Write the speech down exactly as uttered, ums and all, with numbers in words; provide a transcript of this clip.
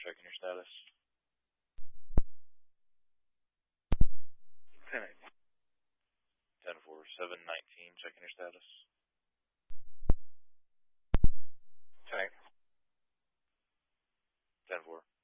checking your status. ten eight. ten four, seven nineteen, checking your status. ten eight. ten four.